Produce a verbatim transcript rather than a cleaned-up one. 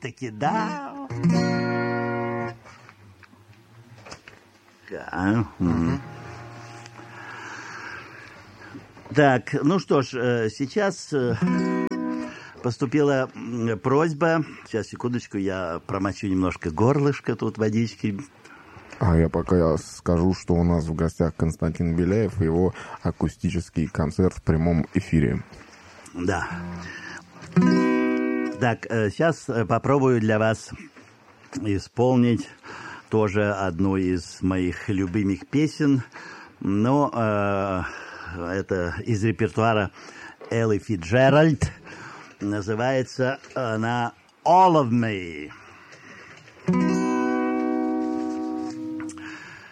опять-таки, да. Да. Mm-hmm. Так, ну что ж, сейчас поступила просьба. Сейчас, секундочку, я промочу немножко горлышко тут водички. А я пока скажу, что у нас в гостях Константин Беляев и его акустический концерт в прямом эфире. Да. Так, сейчас попробую для вас исполнить тоже одну из моих любимых песен, но э, это из репертуара Элли Фицджеральд. Называется она «All of Me».